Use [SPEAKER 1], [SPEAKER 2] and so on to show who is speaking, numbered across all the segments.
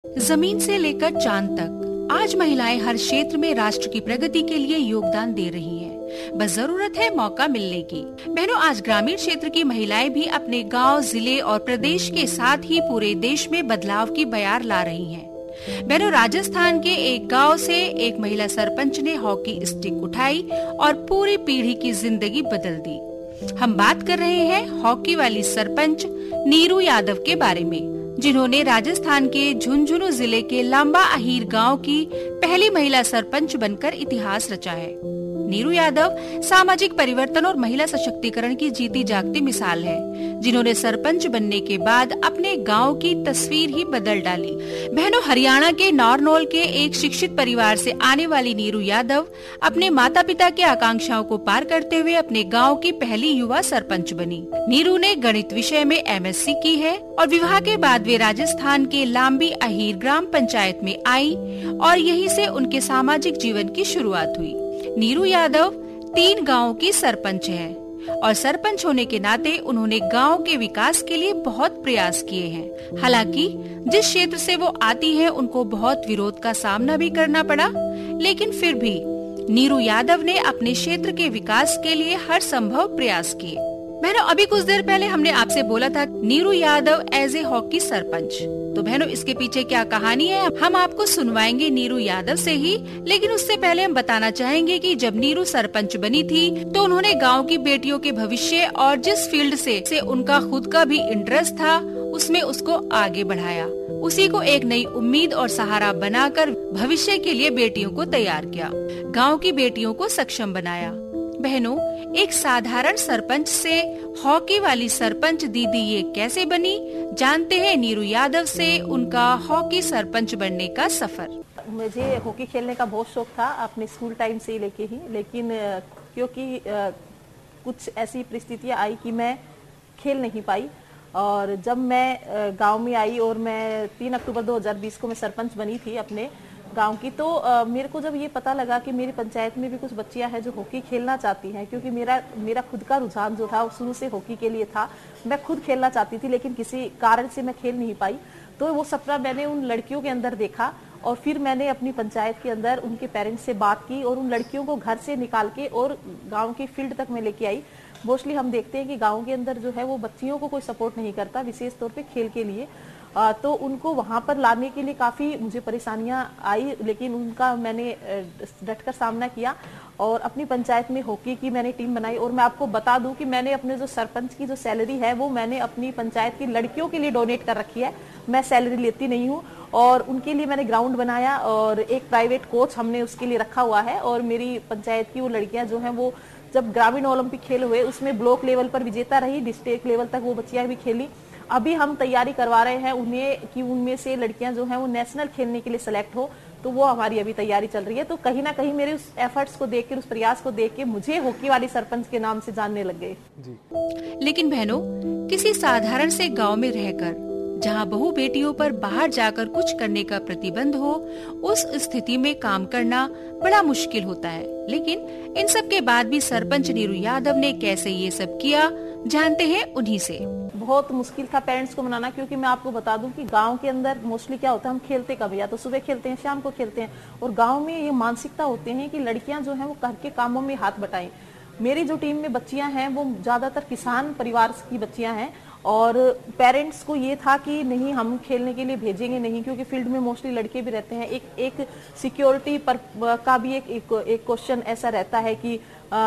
[SPEAKER 1] जमीन से लेकर चांद तक आज महिलाएं हर क्षेत्र में राष्ट्र की प्रगति के लिए योगदान दे रही हैं। बस जरूरत है मौका मिलने की। बहनों, आज ग्रामीण क्षेत्र की महिलाएं भी अपने गांव, जिले और प्रदेश के साथ ही पूरे देश में बदलाव की बयार ला रही हैं। बहनों, राजस्थान के एक गांव से एक महिला सरपंच ने हॉकी स्टिक उठाई और पूरी पीढ़ी की जिंदगी बदल दी। हम बात कर रहे हैं हॉकी वाली सरपंच नीरू यादव के बारे में, जिन्होंने राजस्थान के झुंझुनू जिले के लांबा अहीर गांव की पहली महिला सरपंच बनकर इतिहास रचा है। नीरू यादव सामाजिक परिवर्तन और महिला सशक्तिकरण की जीती जागती मिसाल है, जिन्होंने सरपंच बनने के बाद अपने गांव की तस्वीर ही बदल डाली। बहनों, हरियाणा के नारनौल के एक शिक्षित परिवार से आने वाली नीरू यादव अपने माता पिता की आकांक्षाओं को पार करते हुए अपने गांव की पहली युवा सरपंच बनी। नीरू ने गणित विषय में MSc की है और विवाह के बाद वे राजस्थान के लांबी अहीर ग्राम पंचायत में आई और यहीं से उनके सामाजिक जीवन की शुरुआत हुई। नीरू यादव 3 गांवों की सरपंच हैं और सरपंच होने के नाते उन्होंने गांव के विकास के लिए बहुत प्रयास किए हैं। हालांकि जिस क्षेत्र से वो आती हैं उनको बहुत विरोध का सामना भी करना पड़ा, लेकिन फिर भी नीरू यादव ने अपने क्षेत्र के विकास के लिए हर संभव प्रयास किए। बहनों, अभी कुछ देर पहले हमने आपसे बोला था Neeru Yadav as A hockey sarpanch. तो बहनों, इसके पीछे क्या कहानी है हम आपको सुनवाएंगे नीरू यादव से ही। लेकिन उससे पहले हम बताना चाहेंगे कि जब नीरू सरपंच बनी थी तो उन्होंने गांव की बेटियों के भविष्य और जिस फील्ड से उनका खुद का भी इंटरेस्ट था उसमें उसको आगे बढ़ाया। उसी को एक नई उम्मीद और सहारा बनाकर भविष्य के लिए बेटियों को तैयार किया, गाँव की बेटियों को सक्षम बनाया। बहनों, एक साधारण सरपंच से हॉकी वाली सरपंच दीदी ये कैसे बनी, जानते हैं नीरू यादव से उनका हॉकी सरपंच बनने का सफर।
[SPEAKER 2] मुझे हॉकी खेलने का बहुत शौक था अपने स्कूल टाइम से ही लेके ही, लेकिन क्योंकि कुछ ऐसी परिस्थितियां आई कि मैं खेल नहीं पाई। और जब मैं गांव में आई और मैं 3 अक्टूबर 2020 को मैं सरपंच बनी थी अपने गांव की, तो मेरे को जब ये पता लगा कि मेरी पंचायत में भी कुछ बच्चियां हैं जो हॉकी खेलना चाहती हैं, क्योंकि मेरा खुद का रुझान जो था वो शुरू से हॉकी के लिए था। मैं खुद खेलना चाहती थी लेकिन किसी कारण से मैं खेल नहीं पाई। तो वो सपना मैंने उन लड़कियों के अंदर देखा और फिर मैंने अपनी पंचायत के अंदर उनके पेरेंट्स से बात की और उन लड़कियों को घर से निकाल के और गाँव की फील्ड तक मैं लेके आई। मोस्टली हम देखते हैं कि गाँव के अंदर जो है वो बच्चियों को कोई सपोर्ट नहीं करता, विशेष तौर पर खेल के लिए। तो उनको वहां पर लाने के लिए काफी मुझे परेशानियां आई, लेकिन उनका मैंने डटकर सामना किया और अपनी पंचायत में हॉकी की मैंने टीम बनाई। और मैं आपको बता दूं कि मैंने अपने जो सरपंच की जो सैलरी है वो मैंने अपनी पंचायत की लड़कियों के लिए डोनेट कर रखी है। मैं सैलरी लेती नहीं हूँ और उनके लिए मैंने ग्राउंड बनाया और एक प्राइवेट कोच हमने उसके लिए रखा हुआ है। और मेरी पंचायत की वो लड़कियां जो है वो जब ग्रामीण ओलंपिक खेल हुए उसमें ब्लॉक लेवल पर विजेता रही, डिस्ट्रिक्ट लेवल तक वो बच्चियां भी खेली। अभी हम तैयारी करवा रहे हैं उन्हें कि उनमें से लड़कियां जो हैं वो नेशनल खेलने के लिए सिलेक्ट हो, तो वो हमारी अभी तैयारी चल रही है। तो कहीं ना कहीं मेरे उस एफर्ट्स को देख के, उस प्रयास को देख के मुझे हॉकी वाली सरपंच के नाम से जानने लग गए।
[SPEAKER 1] लेकिन बहनों, किसी साधारण से गांव में रहकर जहां बहु बेटियों पर बाहर जाकर कुछ करने का प्रतिबंध हो, उस स्थिति में काम करना बड़ा मुश्किल होता है। लेकिन इन सब के बाद भी सरपंच नीरू यादव ने कैसे ये सब किया, जानते हैं उन्हीं से।
[SPEAKER 2] बहुत मुश्किल था पेरेंट्स को मनाना, क्योंकि मैं आपको बता दूं कि गांव के अंदर मोस्टली क्या होता है, हम खेलते कब, या तो सुबह खेलते हैं, शाम को खेलते हैं। और गांव में ये मानसिकता होती है कि लड़कियां जो हैं वो घर के कामों में हाथ बटाएं। मेरी जो टीम में बच्चियां हैं वो ज्यादातर किसान परिवार की बच्चियां हैं और पेरेंट्स को ये था कि नहीं, हम खेलने के लिए भेजेंगे नहीं, क्योंकि फील्ड में मोस्टली लड़के भी रहते हैं। एक सिक्योरिटी पर का भी एक क्वेश्चन ऐसा रहता है कि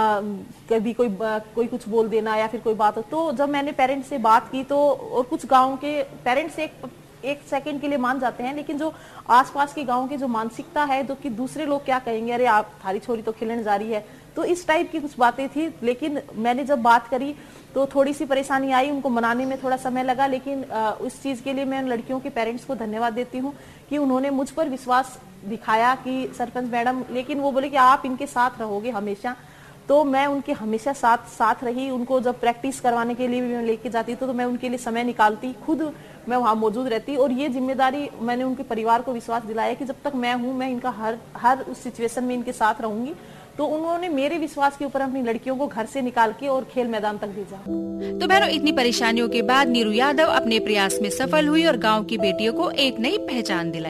[SPEAKER 2] कभी कोई कुछ बोल देना या फिर कोई बात हो। तो जब मैंने पेरेंट्स से बात की तो, और कुछ गाँव के पेरेंट्स एक सेकंड के लिए मान जाते हैं, लेकिन जो आसपास के गांव की जो मानसिकता है तो कि दूसरे लोग क्या कहेंगे, अरे आप थारी छोरी तो खेलने जा रही है, तो इस टाइप की कुछ बातें थी। लेकिन मैंने जब बात करी तो थोड़ी सी परेशानी आई, उनको मनाने में थोड़ा समय लगा। लेकिन उस चीज के लिए मैं उन लड़कियों के पेरेंट्स को धन्यवाद देती हूँ कि उन्होंने मुझ पर विश्वास दिखाया कि सरपंच मैडम, लेकिन वो बोले कि आप इनके साथ रहोगे हमेशा। तो मैं उनके हमेशा साथ रही। उनको जब प्रैक्टिस करवाने के लिए भी मैं लेके जाती तो मैं उनके लिए समय निकालती, खुद मैं वहां मौजूद रहती। और ये जिम्मेदारी मैंने उनके परिवार को विश्वास दिलाया कि जब तक मैं हूं, मैं इनका हर उस सिचुएशन में इनके साथ रहूंगी। तो उन्होंने मेरे विश्वास के ऊपर अपनी लड़कियों को घर से निकाल के और खेल मैदान तक भेजा।
[SPEAKER 1] तो बहनों, इतनी परेशानियों के बाद नीरू यादव अपने प्रयास में सफल हुई और गाँव की बेटियों को एक नई पहचान दिलाई।